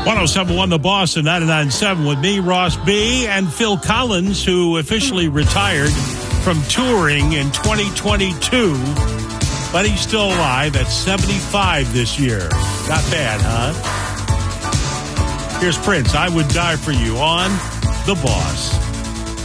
107.1 The Boss and 99.7 with me, Ross B., and Phil Collins, who officially retired from touring in 2022, but he's still alive at 75 this year. Not bad, huh? Here's Prince, I Would Die For You on The Boss.